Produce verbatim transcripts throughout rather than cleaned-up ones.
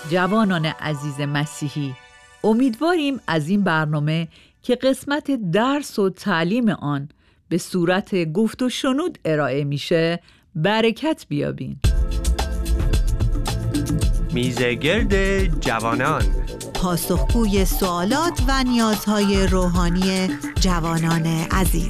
جوانان عزیز مسیحی، امیدواریم از این برنامه که قسمت درس و تعلیم آن به صورت گفت و شنود ارائه میشه برکت بیابین. میزگرد جوانان، پاسخگوی سوالات و نیازهای روحانی جوانان عزیز.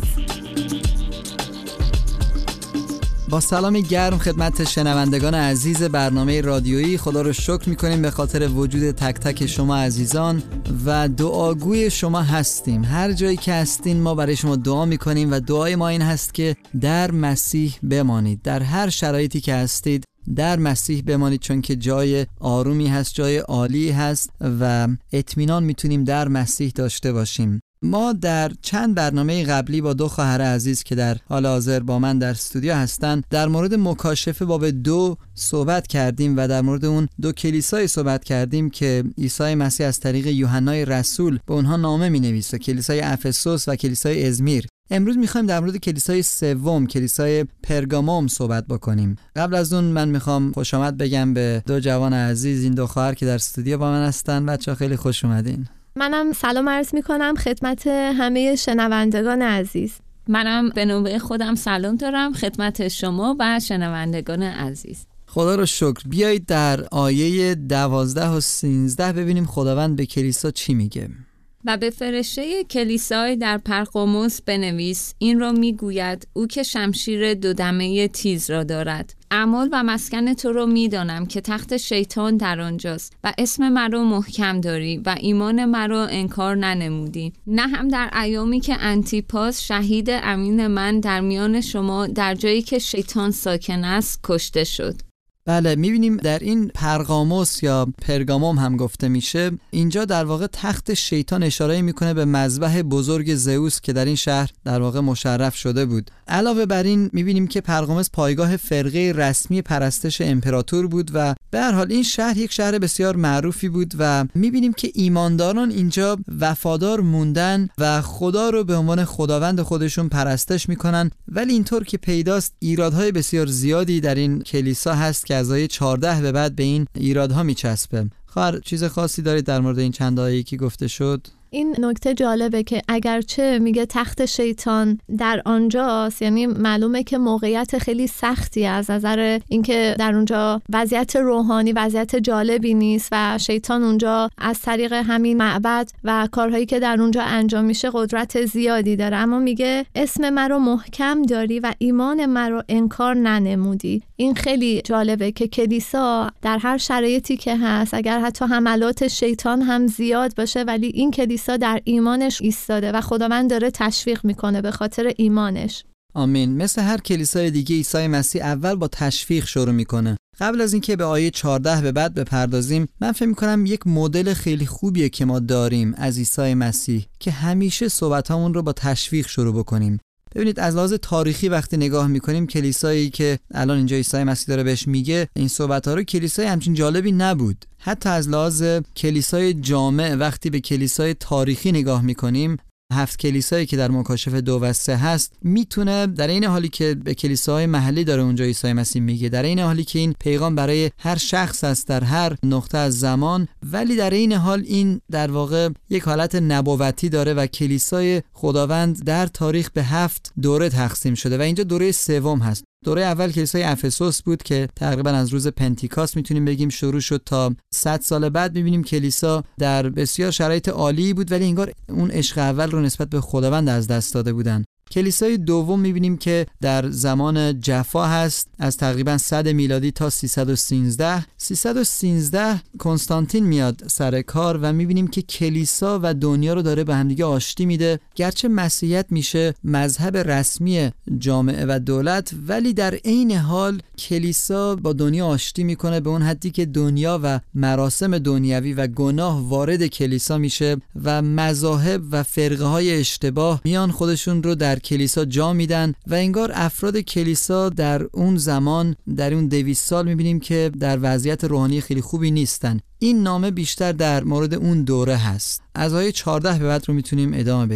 با سلام گرم خدمت شنوندگان عزیز برنامه رادیویی، خدا رو شکر میکنیم به خاطر وجود تک تک شما عزیزان و دعاگوی شما هستیم. هر جایی که هستین ما برای شما دعا میکنیم و دعای ما این هست که در مسیح بمانید. در هر شرایطی که هستید در مسیح بمانید، چون که جای آرومی هست، جای عالی هست و اطمینان میتونیم در مسیح داشته باشیم. ما در چند برنامه قبلی با دو خواهر عزیز که در حال حاضر با من در استودیو هستن در مورد مکاشفه باب دو صحبت کردیم و در مورد اون دو کلیسای صحبت کردیم که عیسی مسیح از طریق یوحنای رسول به اونها نامه می‌نویسه، کلیسای افسوس و کلیسای ازمیر. امروز می‌خوایم در مورد کلیسای سوم، کلیسای پرگاموم صحبت بکنیم. قبل از اون من می‌خوام خوش آمد بگم به دو جوان عزیز، این دو خواهر که در استودیو با من هستن. بچه‌ها خیلی خوش اومدین. منم سلام عرض میکنم خدمت همه شنوندگان عزیز. منم به نوبه خودم سلام دارم خدمت شما و شنوندگان عزیز. خدا رو شکر. بیایید در آیه دوازده و سینزده ببینیم خداوند به کلیسا چی میگه. و به فرشته کلیسای در پرگاموس بنویس، این را میگوید او که شمشیر دودمه تیز را دارد. اعمال و مسکن تو رو میدانم که تخت شیطان در آنجاست و اسم مرا محکم داری و ایمان مرا انکار ننمودی، نه هم در ایامی که انتیپاس شهید امین من در میان شما در جایی که شیطان ساکن است کشته شد. بله، میبینیم در این پرگاموس یا پرگاموم هم گفته میشه، اینجا در واقع تخت شیطان اشاره میکنه به مذبح بزرگ زئوس که در این شهر در واقع مشرف شده بود. علاوه بر این میبینیم که پرگاموس پایگاه فرقه رسمی پرستش امپراتور بود و به هر حال این شهر یک شهر بسیار معروفی بود و میبینیم که ایمانداران اینجا وفادار موندن و خدا رو به عنوان خداوند خودشون پرستش میکنن. ولی اینطور که پیداست ایرادهای بسیار زیادی در این کلیسا هست که از آیه چهارده به بعد به این ایرادها میچسبه. خواهر چیز خاصی دارید در مورد این چند آیه‌ای که گفته شد؟ این نکته جالبه که اگرچه میگه تخت شیطان در آنجاست، یعنی معلومه که موقعیت خیلی سختی از نظر اینکه در اونجا وضعیت روحانی وضعیت جالبی نیست و شیطان اونجا از طریق همین معبد و کارهایی که در اونجا انجام میشه قدرت زیادی داره. اما میگه اسم مرا محکم داری و ایمان مرا انکار ننمودی. این خیلی جالبه که کلیسا در هر شرایطی که هست، اگر حتی حملات شیطان هم زیاد باشه، ولی این کلیسا در ایمانش ایستاده و خداوند داره تشویق میکنه به خاطر ایمانش. آمین. مثل هر کلیسای دیگه عیسی مسیح اول با تشویق شروع میکنه. قبل از اینکه به آیه چهارده به بعد بپردازیم، من فکر میکنم یک مدل خیلی خوبیه که ما داریم از عیسی مسیح که همیشه صحبتامون رو با تشویق شروع بکنیم. ببینید از لحاظ تاریخی وقتی نگاه میکنیم کلیسایی که الان اینجا عیسی مسیح داره بهش میگه این صحبت‌ها رو، کلیسای همچین جالبی نبود. حتی از لحاظ کلیسای جامع وقتی به کلیسای تاریخی نگاه میکنیم، هفت کلیسایی که در مکاشفه دو و سه هست، میتونه در این حالی که به کلیساهای محلی داره اونجا عیسی مسیح میگه، در این حالی که این پیغام برای هر شخص است در هر نقطه از زمان، ولی در این حال این در واقع یک حالت نبوتی داره و کلیسای خداوند در تاریخ به هفت دوره تقسیم شده و اینجا دوره سوم هست. دوره اول کلیسای افسوس بود که تقریبا از روز پنتیکاست میتونیم بگیم شروع شد تا صد سال بعد. میبینیم کلیسا در بسیار شرایط عالی بود ولی انگار اون عشق اول رو نسبت به خداوند از دست داده بودن. کلیسای دوم میبینیم که در زمان جفا هست، از تقریبا صد میلادی تا سیصد و سیزده. سیصد و سیزده کنستانتین میاد سر کار و میبینیم که کلیسا و دنیا رو داره به همدیگه آشتی میده. گرچه مسیحیت میشه مذهب رسمی جامعه و دولت، ولی در عین حال کلیسا با دنیا آشتی میکنه به اون حدی که دنیا و مراسم دنیوی و گناه وارد کلیسا میشه و مذاهب و فرقه های اشتباه میان خودشون رو در کلیسا جا میدن و انگار افراد کلیسا در اون زمان، در اون دویست سال میبینیم که در وضعیت روحانی خیلی خوبی نیستن. این نامه بیشتر در مورد اون دوره هست. از آیه چهارده به بعد رو میتونیم ادامه بدیم.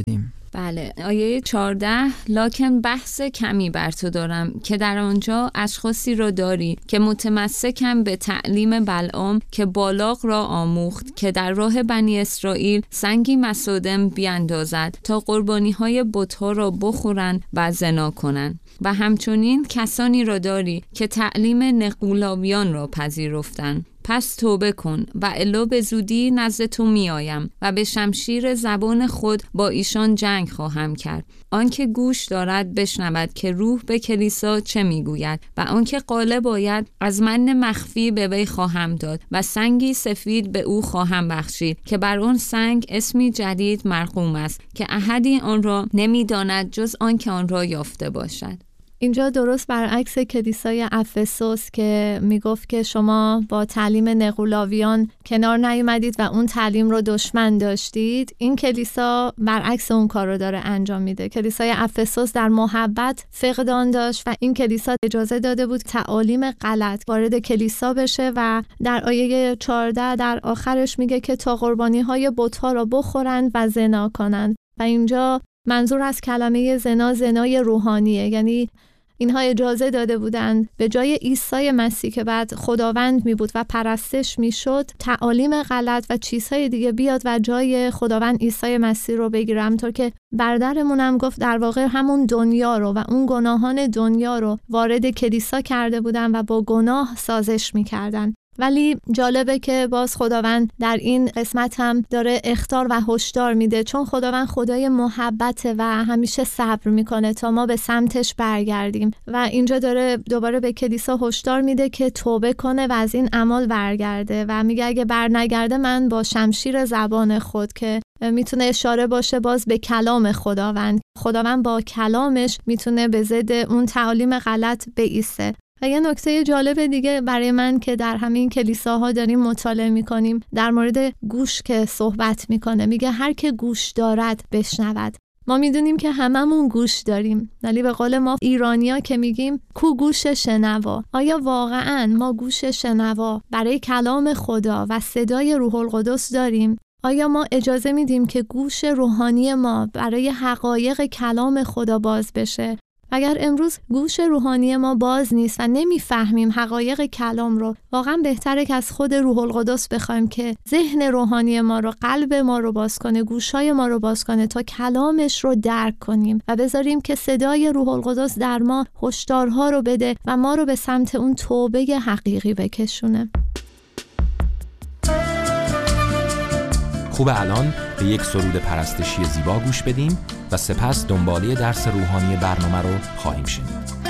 بله، آیه چهارده: لکن بحث کمی بر تو دارم که در آنجا اشخاصی را داری که متمسکن به تعلیم بلعام که بالاق را آموخت که در راه بنی اسرائیل سنگی مصادم بیاندازد تا قربانی های بت‌ها را بخورند و زنا کنند. و همچنین کسانی را داری که تعلیم نقولاویان را پذیرفتند. پس توبه کن و الا به زودی نزد تو می آیم و به شمشیر زبان خود با ایشان جنگ خواهم کرد. آنکه گوش دارد بشنود که روح به کلیسا چه می گوید و آنکه قاله باید از من مخفی به وی خواهم داد و سنگی سفید به او خواهم بخشید که بر آن سنگ اسمی جدید مرقوم است که احدی آن را نمی داند جز آنکه آن را یافته باشد. اینجا درست برعکس کلیسای افسوس که میگفت که شما با تعلیم نقولاویان کنار نیومدید و اون تعلیم رو دشمن داشتید، این کلیسا برعکس اون کار رو داره انجام میده. کلیسای افسوس در محبت فقدان داشت و این کلیسا اجازه داده بود تعالیم غلط وارد کلیسا بشه و در آیه چهارده در آخرش میگه که تا قربانی های بت‌ها رو بخورند و زنا کنند. و اینجا منظور از کلمه زنا زنای روحانیه، یعنی اینها اجازه داده بودند به جای عیسی مسیح که بعد خداوند می بود و پرستش می شد تعالیم غلط و چیزهای دیگه بیاد و جای خداوند عیسی مسیح رو بگیره. همطور که برادرمونم گفت در واقع همون دنیا رو و اون گناهان دنیا رو وارد کلیسا کرده بودن و با گناه سازش می کردن. ولی جالبه که باز خداوند در این قسمت هم داره اخطار و هشدار میده، چون خداوند خدای محبته و همیشه صبر میکنه تا ما به سمتش برگردیم و اینجا داره دوباره به کلیسا هشدار میده که توبه کنه و از این اعمال برگرده و میگه اگه برنگرده من با شمشیر زبان خود، که میتونه اشاره باشه باز به کلام خداوند. خداوند با کلامش میتونه به ضد اون تعالیم غلط بایسته. و یه نکته جالب دیگه برای من که در همین کلیساها داریم مطالعه میکنیم در مورد گوش که صحبت میکنه، میگه هر که گوش دارد بشنود. ما میدونیم که هممون گوش داریم، ولی به قول ما ایرانیا که میگیم کو گوش شنوا. آیا واقعاً ما گوش شنوا برای کلام خدا و صدای روح القدس داریم؟ آیا ما اجازه میدیم که گوش روحانی ما برای حقایق کلام خدا باز بشه؟ اگر امروز گوش روحانی ما باز نیست و نمیفهمیم حقایق کلام رو، واقعا بهتره که از خود روح القدس بخوایم که ذهن روحانی ما رو، قلب ما رو باز کنه، گوشای ما رو باز کنه تا کلامش رو درک کنیم و بذاریم که صدای روح القدس در ما هشدارها رو بده و ما رو به سمت اون توبه حقیقی بکشونه. خوبه الان به یک سرود پرستشی زیبا گوش بدیم و سپس دنباله درس روحانی برنامه رو خواهیم شنید.